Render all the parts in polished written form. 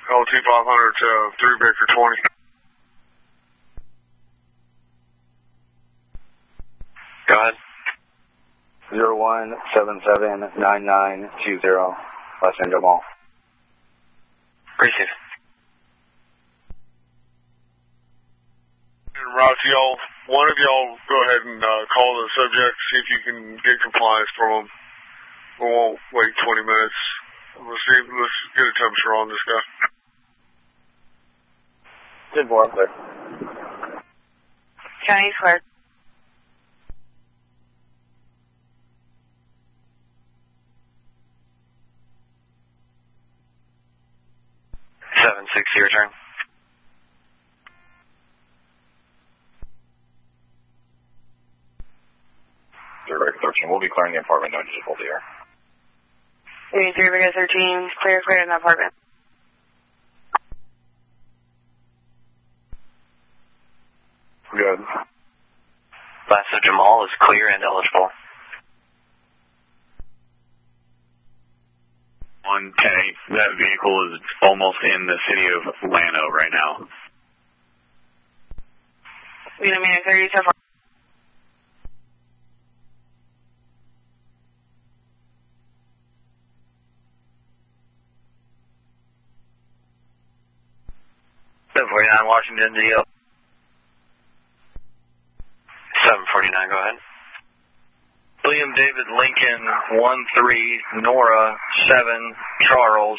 LT 500 to 3 Baker 20. Go ahead. 01779920, Los Angeles Mall. Receive. And route to y'all, one of y'all go ahead and call the subject, see if you can get compliance from them. We won't wait 20 minutes. Let's get a temperature on this guy. Did more clear. County Square. Return. Direct 13, we'll be clearing the apartment, don't just hold the air. 3 Baker 13, clear in the apartment. Good. Last of Jamal is clear and eligible. 110, that vehicle is almost in the city of Llano right now. We don't mean 30 so far. Washington, DL. 749, go ahead. William David Lincoln, 13, Nora, 7, Charles,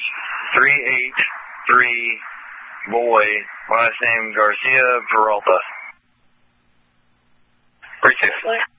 383, Boy, last name Garcia Peralta. 36.